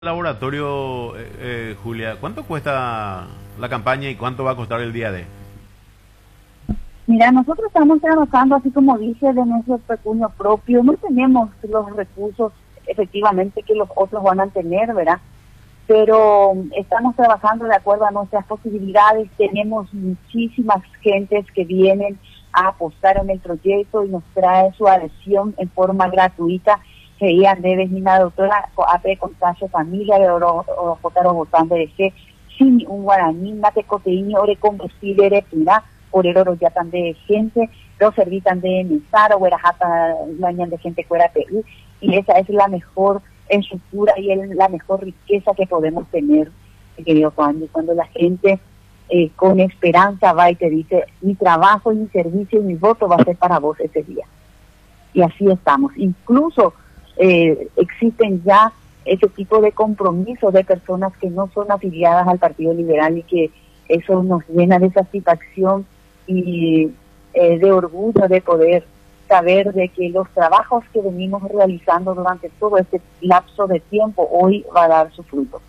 Laboratorio, Julia, ¿cuánto cuesta la campaña y cuánto va a costar el día de? Mira, nosotros estamos trabajando, así como dice, de nuestro pecuño propio. No tenemos los recursos efectivamente que los otros van a tener, ¿verdad? Pero estamos trabajando de acuerdo a nuestras posibilidades. Tenemos muchísimas gentes que vienen a apostar en el proyecto y nos trae su adhesión en forma gratuita. Sería de la doctora AP Contacio Familia de Orojotaro Botán de sin un guaraní, mate coteína, ore combustible, repira, por el oro ya tan de gente, los servitan de Mesaro, Huerajata, lañan de gente fuera Perú, y esa es la mejor estructura y la mejor riqueza que podemos tener, querido Juan, y cuando la gente con esperanza va y te dice, mi trabajo, mi servicio y mi voto va a ser para vos ese día. Y así estamos. Incluso existen ya ese tipo de compromisos de personas que no son afiliadas al Partido Liberal y que eso nos llena de satisfacción y de orgullo de poder saber de que los trabajos que venimos realizando durante todo este lapso de tiempo hoy va a dar su fruto.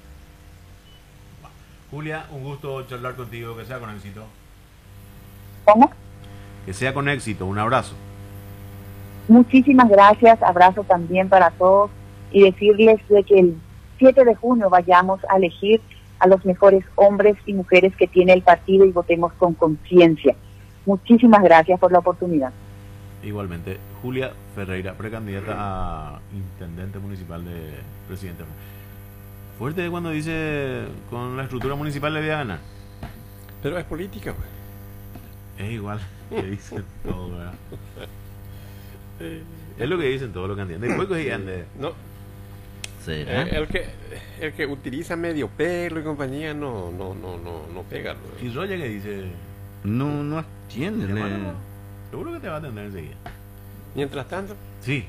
Julia, un gusto charlar contigo, que sea con éxito. ¿Cómo? Que sea con éxito, un abrazo. Muchísimas gracias, abrazo también para todos y decirles de que el 7 de junio vayamos a elegir a los mejores hombres y mujeres que tiene el partido y votemos con conciencia. Muchísimas gracias por la oportunidad. Igualmente, Julia Ferreira, precandidata a intendente municipal de Presidente. Fuerte cuando dice con la estructura municipal le voy a ganar. Pero es política, pues. Es igual que dicen todo, ¿verdad? Es lo que dicen todos los candidatos. No. ¿Será? El que utiliza medio pelo y compañía no pega. ¿Y Roya que dice? No atiende. Seguro que te va a atender enseguida. Mientras tanto, Sí.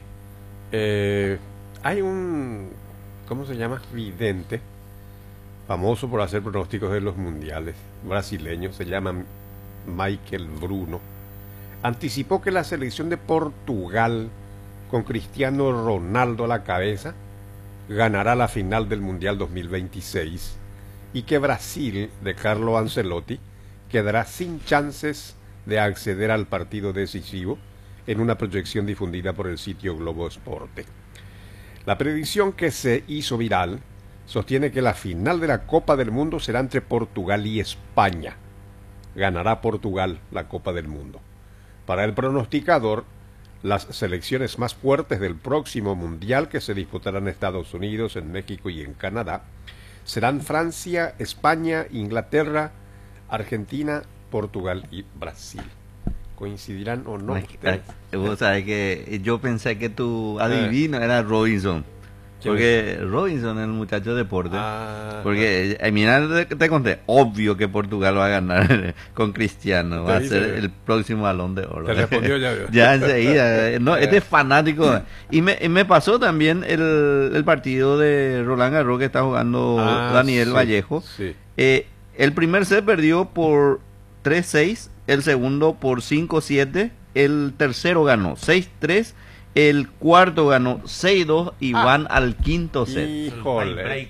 hay un, ¿cómo se llama? Vidente, famoso por hacer pronósticos de los mundiales, brasileño, se llama Michael Bruno. Anticipó que la selección de Portugal, con Cristiano Ronaldo a la cabeza, ganará la final del Mundial 2026 y que Brasil, de Carlo Ancelotti, quedará sin chances de acceder al partido decisivo en una proyección difundida por el sitio Globo Esporte. La predicción que se hizo viral sostiene que la final de la Copa del Mundo será entre Portugal y España. Ganará Portugal la Copa del Mundo. Para el pronosticador, las selecciones más fuertes del próximo Mundial, que se disputará en Estados Unidos, en México y en Canadá, serán Francia, España, Inglaterra, Argentina, Portugal y Brasil. ¿Coincidirán o no ustedes? Vos sabés que yo pensé que tu adivino era Robinson. Porque Robinson es el muchacho de deporte. Porque, mira, te conté, obvio que Portugal va a ganar con Cristiano. Va a ser el próximo Balón de Oro. Te respondió ya. Ya enseguida. No, este es fanático. Y me pasó también el partido de Roland Garros que está jugando Daniel Vallejo. Sí. El primer set perdió por 3-6, el segundo por 5-7, el tercero ganó 6-3. El cuarto ganó 6-2 y van al quinto set. Híjole.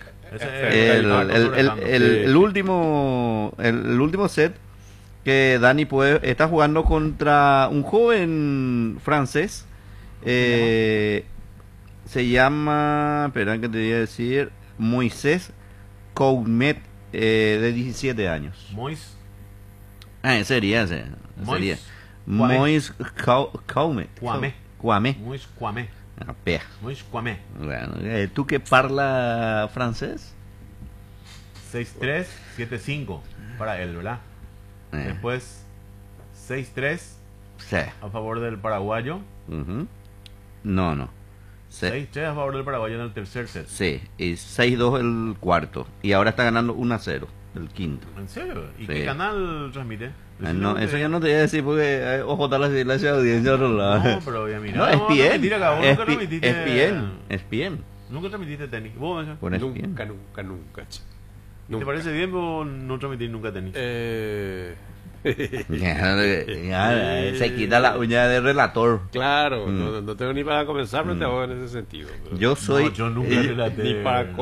El último set que Dani está jugando contra un joven francés. Se llama, espera que te voy a decir, Moisés Coumet, de 17 años. Mois. Sería. Mois Coumet. Kwame. Mois Kwame. Mois Kwame. Bueno, ¿tú que parla francés? 6-3, 7-5 para él, ¿verdad? Después 6-3 Sí. a favor del paraguayo. No. 6-3 a favor del paraguayo en el tercer set. Sí, y 6-2 el cuarto. Y ahora está ganando 1-0 el quinto. ¿En serio? ¿Y Sí. qué canal transmite? No, eso ya no te voy a decir porque ojo, la audiencia otro lado. No, pero ya mira. No, es bien. Nunca transmitiste. Es bien. Nunca transmitiste tenis. ¿Vos, Benja? Con es bien. Nunca. ¿Te parece bien o no transmitir nunca tenis? Se quita la uña de relator. Claro, no tengo ni para comenzar, pero te hago en ese sentido. Yo soy. No, yo nunca relaté. Ni para